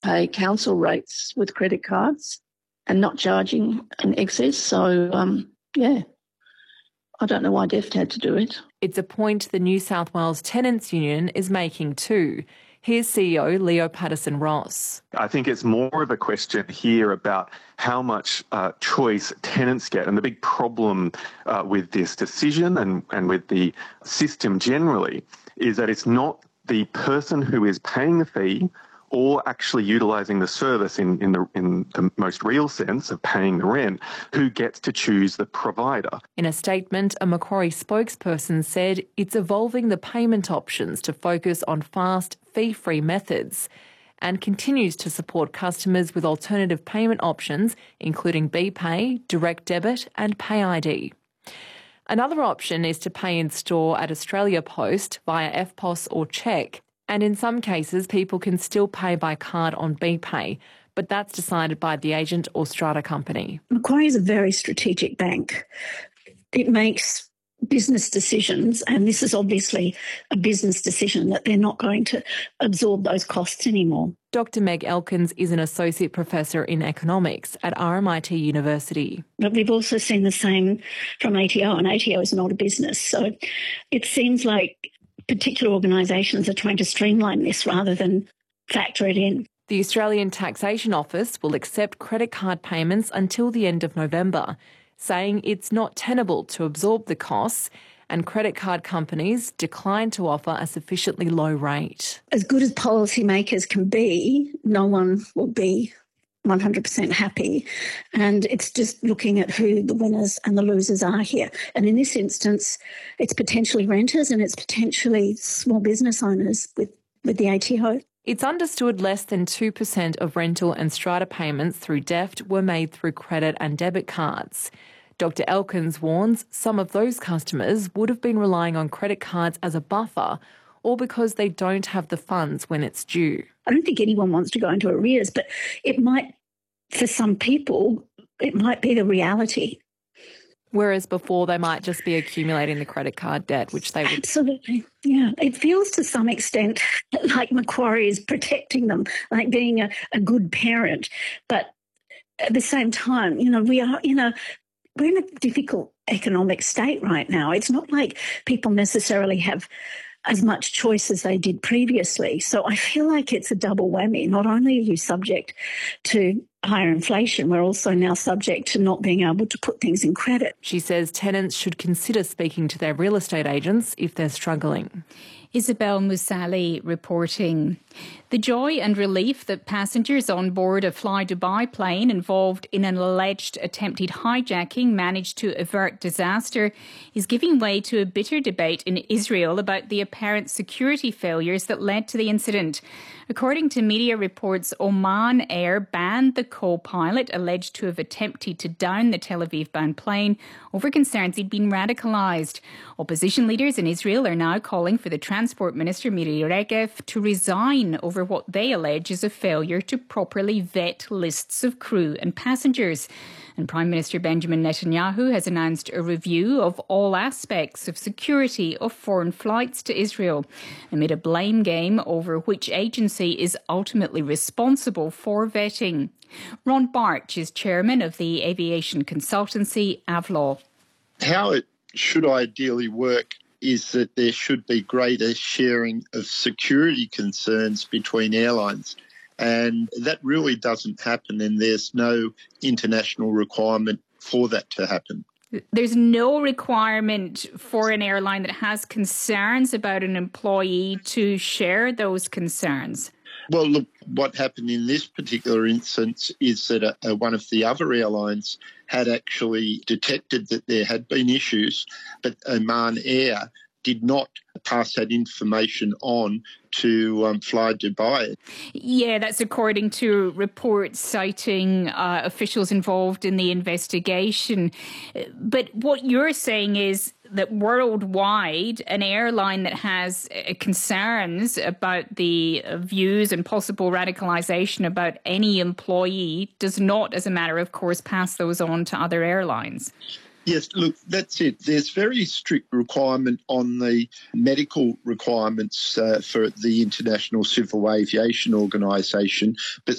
pay council rates with credit cards and not charging an excess. So, I don't know why Deft had to do it. It's a point the New South Wales Tenants Union is making too. Here's CEO Leo Patterson-Ross. I think it's more of a question here about how much choice tenants get. And the big problem with this decision and with the system generally is that it's not the person who is paying the fee or actually utilising the service in the most real sense of paying the rent, who gets to choose the provider. In a statement, a Macquarie spokesperson said it's evolving the payment options to focus on fast, fee-free methods and continues to support customers with alternative payment options, including BPay, direct debit and PayID. Another option is to pay in store at Australia Post via EFTPOS or cheque. And in some cases, people can still pay by card on BPay, but that's decided by the agent or strata company. Macquarie is a very strategic bank. It makes business decisions, and this is obviously a business decision that they're not going to absorb those costs anymore. Dr Meg Elkins is an associate professor in economics at RMIT University. But we've also seen the same from ATO, and ATO is not a business. So it seems like particular organisations are trying to streamline this rather than factor it in. The Australian Taxation Office will accept credit card payments until the end of November, saying it's not tenable to absorb the costs, and credit card companies decline to offer a sufficiently low rate. As good as policymakers can be, no one will be 100% happy. And it's just looking at who the winners and the losers are here. And in this instance, it's potentially renters and it's potentially small business owners with the ATO. It's understood less than 2% of rental and strata payments through Deft were made through credit and debit cards. Dr Elkins warns some of those customers would have been relying on credit cards as a buffer or because they don't have the funds when it's due. I don't think anyone wants to go into arrears, but it might, for some people, it might be the reality. Whereas before they might just be accumulating the credit card debt, which they would... Absolutely, yeah. It feels to some extent like Macquarie is protecting them, like being a good parent. But at the same time, we're in a difficult economic state right now. It's not like people necessarily have as much choice as they did previously. So I feel like it's a double whammy. Not only are you subject to higher inflation, we're also now subject to not being able to put things in credit. She says tenants should consider speaking to their real estate agents if they're struggling. Isabel Musali reporting. The joy and relief that passengers on board a Fly Dubai plane involved in an alleged attempted hijacking managed to avert disaster is giving way to a bitter debate in Israel about the apparent security failures that led to the incident. According to media reports, Oman Air banned the co-pilot alleged to have attempted to down the Tel Aviv-bound plane over concerns he'd been radicalised. Opposition leaders in Israel are now calling for the Transport Minister Miri Regev to resign over what they allege is a failure to properly vet lists of crew and passengers. And Prime Minister Benjamin Netanyahu has announced a review of all aspects of security of foreign flights to Israel, amid a blame game over which agency is ultimately responsible for vetting. Ron Barch is chairman of the aviation consultancy Avlaw. How it should ideally work is that there should be greater sharing of security concerns between airlines. And that really doesn't happen, and there's no international requirement for that to happen. There's no requirement for an airline that has concerns about an employee to share those concerns. Well, look, what happened in this particular instance is that one of the other airlines had actually detected that there had been issues, but Oman Air did not pass that information on to Fly Dubai. Yeah, that's according to reports citing officials involved in the investigation. But what you're saying is that worldwide, an airline that has concerns about the views and possible radicalisation about any employee does not, as a matter of course, pass those on to other airlines. Yes, look, that's it. There's very strict requirement on the medical requirements for the International Civil Aviation Organisation, but